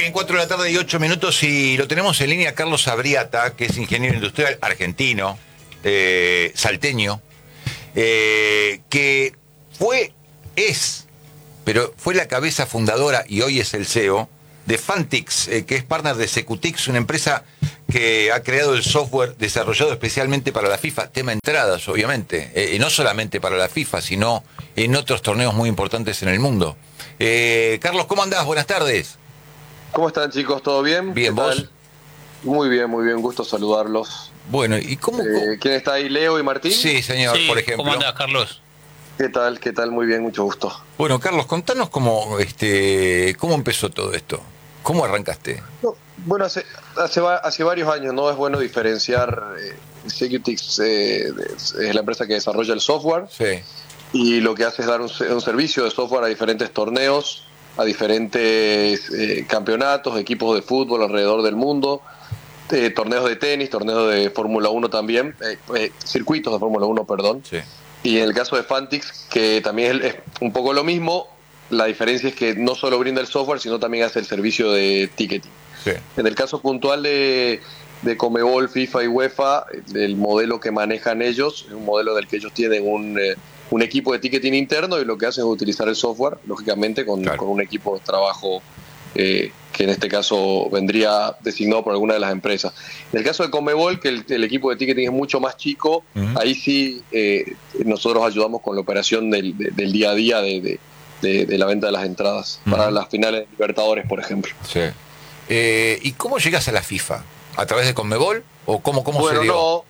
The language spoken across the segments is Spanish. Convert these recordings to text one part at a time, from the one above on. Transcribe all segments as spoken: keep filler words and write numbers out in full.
bien, cuatro de la tarde y ocho minutos y lo tenemos en línea Carlos Abriata, que es ingeniero industrial argentino, eh, salteño, eh, que fue, es, pero fue la cabeza fundadora y hoy es el C E O de Fantix, eh, que es partner de Secutix, una empresa que ha creado el software desarrollado especialmente para la FIFA, tema entradas, obviamente, eh, y no solamente para la FIFA, sino en otros torneos muy importantes en el mundo. Eh, Carlos, ¿cómo andás? Buenas tardes. ¿Cómo están, chicos? ¿Todo bien? Bien, ¿Qué ¿vos? tal? Muy bien, muy bien, gusto saludarlos. Bueno, ¿y cómo? Eh, ¿Quién está ahí? ¿Leo y Martín? Sí, señor, Sí, por ejemplo. ¿cómo andás, Carlos? ¿Qué tal? ¿Qué tal? Muy bien, mucho gusto. Bueno, Carlos, contanos cómo, este, cómo empezó todo esto. ¿Cómo arrancaste? No, bueno, hace, hace, va- hace varios años, ¿no? Es bueno diferenciar. Eh, Secutix eh, es es la empresa que desarrolla el software Sí. y lo que hace es dar un, se- un servicio de software a diferentes torneos, a diferentes eh, campeonatos, equipos de fútbol alrededor del mundo, eh, torneos de tenis, torneos de Fórmula uno también, eh, eh, circuitos de Fórmula uno, perdón. Sí. Y en el caso de Fantix, que también es un poco lo mismo, la diferencia es que no solo brinda el software, sino también hace el servicio de ticketing. Sí. En el caso puntual de, de Conmebol, FIFA y UEFA, el modelo que manejan ellos es un modelo del que ellos tienen un, eh, un equipo de ticketing interno y lo que hacen es utilizar el software, lógicamente, con, Claro. con un equipo de trabajo eh, que en este caso vendría designado por alguna de las empresas. En el caso de Conmebol, que el, el equipo de ticketing es mucho más chico, Ujú. ahí sí eh, nosotros ayudamos con la operación del, de- del día a día de, de- de- de la venta de las entradas Ujú. para las finales de Libertadores, por ejemplo. Sí. Eh, ¿Y cómo llegas a la FIFA? ¿A través de Conmebol? ¿O cómo, cómo Bueno, se dio? no,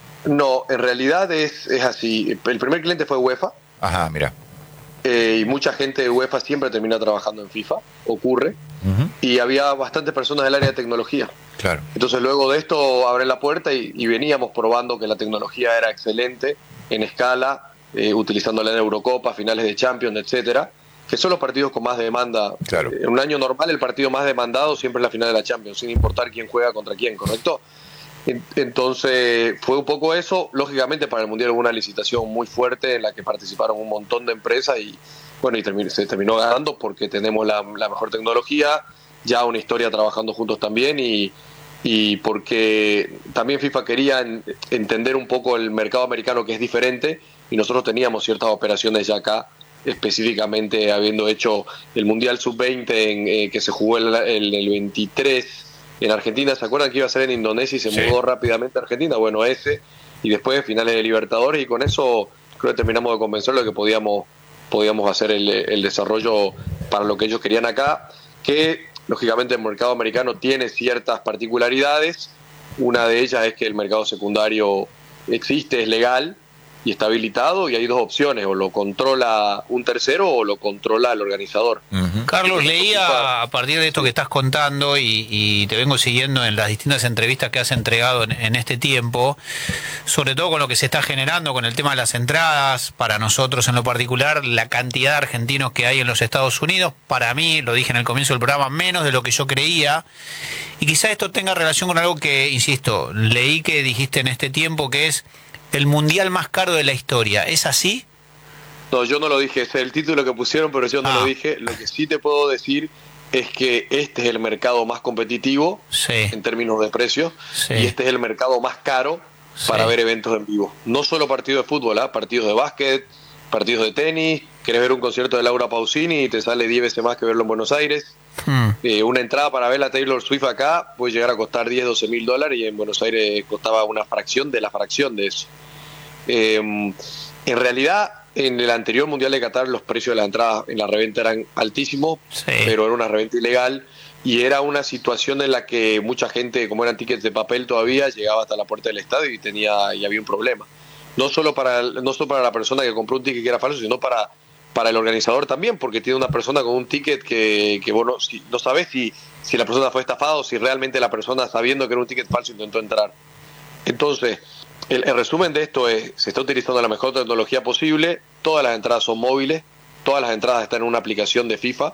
no, en realidad es, es así. El primer cliente fue UEFA Ajá, mira. eh, y mucha gente de UEFA siempre termina trabajando en FIFA, ocurre, Ujú. y había bastantes personas del área de tecnología. Claro. Entonces luego de esto abren la puerta y, y veníamos probando que la tecnología era excelente en escala, eh, utilizándola en Eurocopa, finales de Champions, etcétera, que son los partidos con más demanda. Claro. En un año normal el partido más demandado siempre es la final de la Champions, sin importar quién juega contra quién, ¿correcto? En- Entonces fue un poco eso. Lógicamente para el Mundial hubo una licitación muy fuerte en la que participaron un montón de empresas y bueno, y termi- se terminó ganando porque tenemos la, la mejor tecnología, ya una historia trabajando juntos también y, y porque también FIFA quería en- entender un poco el mercado americano, que es diferente, y nosotros teníamos ciertas operaciones ya acá, específicamente habiendo hecho el Mundial sub veinte en, eh, que se jugó el, el, el veintitrés en Argentina. ¿Se acuerdan que iba a ser en Indonesia y se Sí. mudó rápidamente a Argentina? Bueno, ese, y después finales de Libertadores, y con eso creo que terminamos de convencerlo de que podíamos, podíamos hacer el, el desarrollo para lo que ellos querían acá, que lógicamente el mercado americano tiene ciertas particularidades. Una de ellas es que el mercado secundario existe, es legal y está habilitado, y hay dos opciones: o lo controla un tercero o lo controla el organizador. Ujú. Carlos, leía a partir de esto que estás contando y, y te vengo siguiendo en las distintas entrevistas que has entregado en, en este tiempo, sobre todo con lo que se está generando con el tema de las entradas, para nosotros en lo particular, la cantidad de argentinos que hay en los Estados Unidos, para mí, lo dije en el comienzo del programa, menos de lo que yo creía, y quizá esto tenga relación con algo que, insisto, leí que dijiste en este tiempo, que es el mundial más caro de la historia. ¿Es así? No, yo no lo dije, ese es el título que pusieron, pero yo no Ah. lo dije. Lo que sí te puedo decir es que este es el mercado más competitivo Sí. en términos de precios, Sí. y este es el mercado más caro para Sí. ver eventos en vivo. No solo partidos de fútbol, ¿ah? Partidos de básquet, partidos de tenis. Querés ver un concierto de Laura Pausini y te sale diez veces más que verlo en Buenos Aires. Hmm. Eh, una entrada para ver a Taylor Swift acá puede llegar a costar diez, doce mil dólares, y en Buenos Aires costaba una fracción de la fracción de eso. Eh, en realidad, en el anterior Mundial de Qatar los precios de la entrada en la reventa eran altísimos, Sí. pero era una reventa ilegal y era una situación en la que mucha gente, como eran tickets de papel todavía, llegaba hasta la puerta del estadio y tenía y había un problema. No solo para el- no solo para la persona que compró un ticket que era falso, sino para para el organizador también, porque tiene una persona con un ticket que, que vos no, si, no sabés si, si la persona fue estafada o si realmente la persona, sabiendo que era un ticket falso, intentó entrar. Entonces, el, el resumen de esto es: se está utilizando la mejor tecnología posible, todas las entradas son móviles, todas las entradas están en una aplicación de FIFA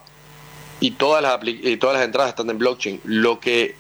y todas las, apli- y todas las entradas están en blockchain, lo que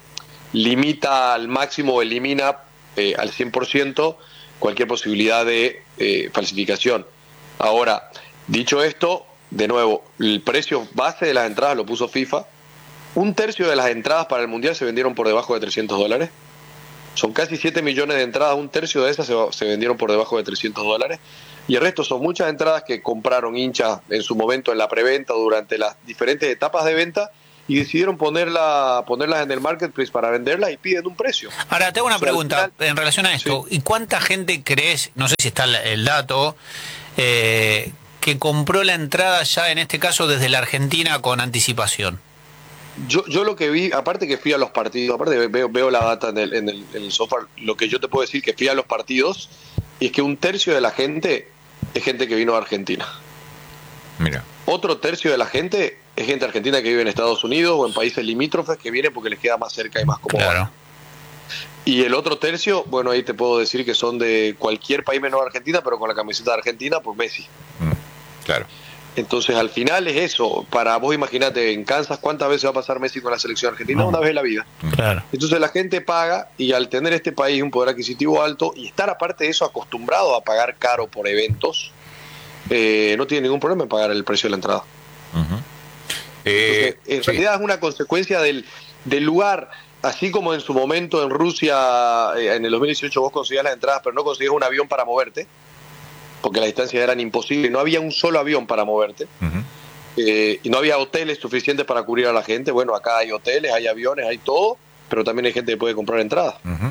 limita al máximo o elimina eh, al cien por ciento cualquier posibilidad de eh, falsificación. Ahora, dicho esto, de nuevo, el precio base de las entradas lo puso FIFA, Un tercio de las entradas para el Mundial se vendieron por debajo de trescientos dólares. Son casi siete millones de entradas, un tercio de esas se, se vendieron por debajo de trescientos dólares. Y el resto son muchas entradas que compraron hinchas en su momento en la preventa o durante las diferentes etapas de venta y decidieron ponerla, ponerlas en el marketplace para venderlas y piden un precio. Ahora, te hago una O sea, pregunta al final, en relación a esto. sí. ¿Y cuánta gente crees, no sé si está el- el dato, eh, que compró la entrada ya en este caso desde la Argentina con anticipación? Yo, yo lo que vi, aparte que fui a los partidos, aparte veo, veo la data en el, en, el, en el software, lo que yo te puedo decir que fui a los partidos y es que un tercio de la gente es gente que vino a Argentina. Mira. Otro tercio de la gente es gente argentina que vive en Estados Unidos o en países limítrofes que viene porque les queda más cerca y más cómodo. Claro. Y el otro tercio, bueno, ahí te puedo decir que son de cualquier país menos Argentina, pero con la camiseta de Argentina por Messi. Mm, claro. Entonces, al final es eso. Para vos, imagínate, en Kansas, ¿cuántas veces va a pasar Messi con la selección argentina? No. Una vez en la vida. Claro. Entonces, la gente paga y al tener este país un poder adquisitivo alto y estar, aparte de eso, acostumbrado a pagar caro por eventos, eh, no tiene ningún problema en pagar el precio de la entrada. Ujú. Eh, Entonces, en sí. realidad es una consecuencia del, del lugar. Así como en su momento en Rusia, eh, en el dos mil dieciocho, vos conseguías las entradas, pero no conseguías un avión para moverte, porque las distancias eran imposibles, no había un solo avión para moverte, Ujú. eh, y no había hoteles suficientes para cubrir a la gente. Bueno, acá hay hoteles, hay aviones, hay todo, pero también hay gente que puede comprar entradas. Ujú.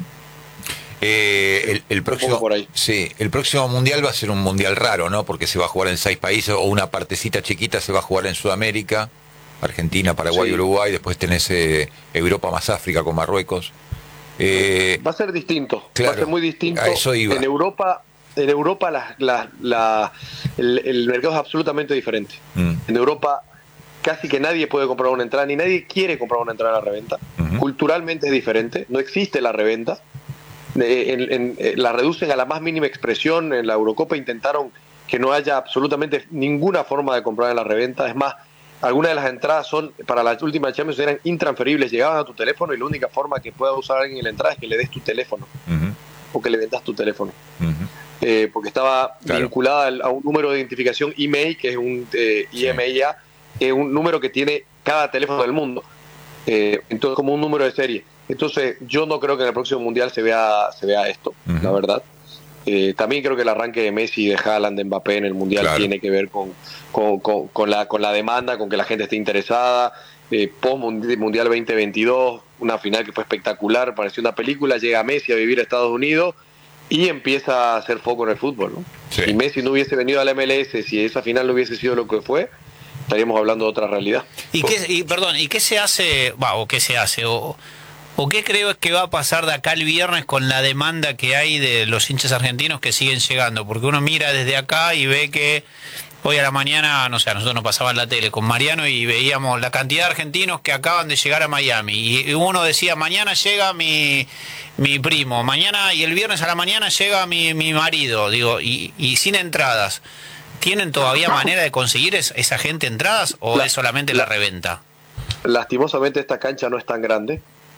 Eh, el, el próximo, por ahí. sí, el próximo mundial va a ser un mundial raro, ¿no? Porque se va a jugar en seis países o una partecita chiquita se va a jugar en Sudamérica, Argentina, Paraguay, Sí. Uruguay, después tenés eh, Europa más África con Marruecos. Eh, Va a ser distinto, claro, va a ser muy distinto. a eso iba. En Europa, en Europa la, la, la, el, el mercado es absolutamente diferente. mm, En Europa casi que nadie puede comprar una entrada, ni nadie quiere comprar una entrada a la reventa. Ujú. Culturalmente es diferente, no existe la reventa. Eh, en- en- eh, la reducen a la más mínima expresión. En la Eurocopa intentaron que no haya absolutamente ninguna forma de comprar en la reventa. Es más, algunas de las entradas son para la última Champions eran intransferibles, llegaban a tu teléfono y la única forma que pueda usar alguien en la entrada es que le des tu teléfono ujú, o que le vendas tu teléfono. ujú. Eh, porque estaba Claro. vinculada al- a un número de identificación I M E I, que es un eh, Sí. I M E I A, que es un número que tiene cada teléfono del mundo. Eh, entonces, como un número de serie. Entonces, yo no creo que en el próximo Mundial se vea, se vea esto, Ujú. la verdad. Eh, también creo que el arranque de Messi y de Haaland, de Mbappé en el Mundial Claro. tiene que ver con, con, con- con la, con la demanda, con que la gente esté interesada. Eh, post Mundial veinte veintidós, una final que fue espectacular, pareció una película, llega Messi a vivir a Estados Unidos y empieza a hacer foco en el fútbol, ¿no? Sí. Si Messi no hubiese venido al M L S, si esa final no hubiese sido lo que fue, estaríamos hablando de otra realidad. ¿Y qué, y, perdón, ¿y qué se hace, va, o qué se hace, o, o qué creo que va a pasar de acá el viernes con la demanda que hay de los hinchas argentinos que siguen llegando? Porque uno mira desde acá y ve que hoy a la mañana, no sé, nosotros nos pasaba en la tele con Mariano y veíamos la cantidad de argentinos que acaban de llegar a Miami. Y uno decía, mañana llega mi, mi primo, mañana y el viernes a la mañana llega mi, mi marido, digo, y, y sin entradas. ¿Tienen todavía manera de conseguir es- esa gente entradas o La- es solamente la reventa? Lastimosamente esta cancha no es tan grande,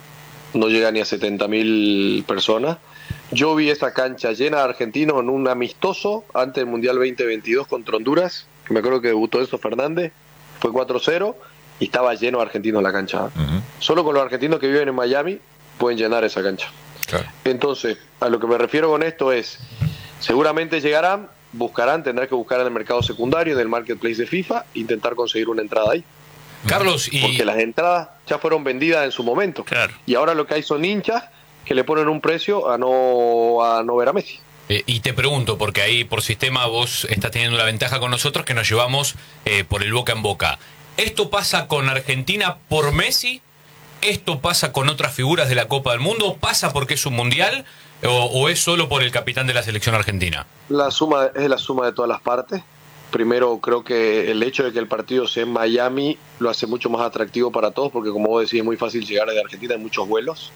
no llega ni a setenta mil personas. Yo vi esa cancha llena de argentinos en un amistoso antes del Mundial veinte veintidós contra Honduras, que me acuerdo que debutó Enzo Fernández, fue cuatro cero y estaba lleno de argentinos la cancha. Ujú. Solo con los argentinos que viven en Miami pueden llenar esa cancha. Claro. Entonces, a lo que me refiero con esto es, seguramente llegarán, buscarán, tendrán que buscar en el mercado secundario, en el marketplace de FIFA, intentar conseguir una entrada ahí. Carlos, y Porque las entradas ya fueron vendidas en su momento. Claro. Y ahora lo que hay son hinchas que le ponen un precio a no, a no ver a Messi. Eh, y te pregunto, porque ahí por sistema vos estás teniendo la ventaja con nosotros que nos llevamos eh, por el boca en boca. ¿Esto pasa con Argentina por Messi? ¿Esto pasa con otras figuras de la Copa del Mundo? ¿Pasa porque es un mundial? ¿O, o es solo por el capitán de la selección argentina? La suma es la suma de todas las partes. Primero, creo que el hecho de que el partido sea en Miami lo hace mucho más atractivo para todos, porque como vos decís, es muy fácil llegar desde Argentina en muchos vuelos.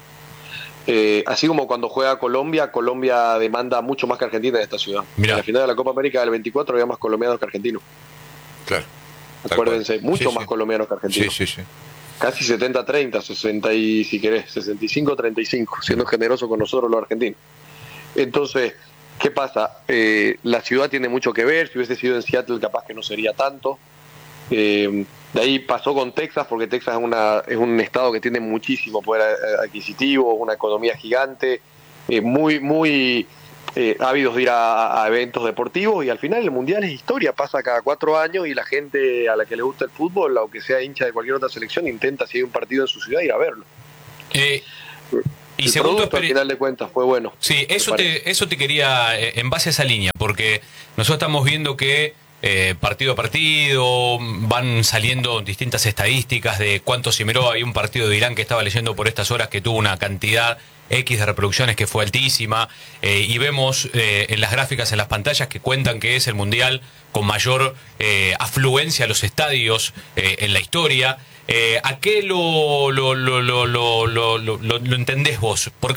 Eh, así como cuando juega Colombia, Colombia demanda mucho más que Argentina en esta ciudad. Mirá. En la final de la Copa América del veinticuatro había más colombianos que argentinos. Claro. Tal Acuérdense, cual. mucho Sí, más sí. colombianos que Sí, argentinos. sí, sí. Casi setenta treinta, sesenta y si querés, sesenta y cinco treinta y cinco, siendo generoso con nosotros los argentinos. Entonces, ¿qué pasa? Eh, la ciudad tiene mucho que ver, si hubiese sido en Seattle capaz que no sería tanto. Eh, De ahí pasó con Texas, porque Texas es, una, es un estado que tiene muchísimo poder adquisitivo, una economía gigante, eh, muy, muy eh, ávidos de ir a, a eventos deportivos, y al final el Mundial es historia, pasa cada cuatro años y la gente a la que le gusta el fútbol, aunque sea hincha de cualquier otra selección, intenta, si hay un partido en su ciudad, ir a verlo. Eh, y el según producto, tu al final de cuentas, fue bueno. Sí, eso te, eso te quería, eh, en base a esa línea, porque nosotros estamos viendo que Eh, partido a partido, van saliendo distintas estadísticas de cuánto se miró. Hay un partido de Irán que estaba leyendo por estas horas que tuvo una cantidad X de reproducciones que fue altísima, eh, y vemos eh, en las gráficas, en las pantallas, que cuentan que es el mundial con mayor eh, afluencia a los estadios eh, en la historia. Eh, ¿A qué lo, lo, lo, lo, lo, lo, lo, lo entendés vos? Porque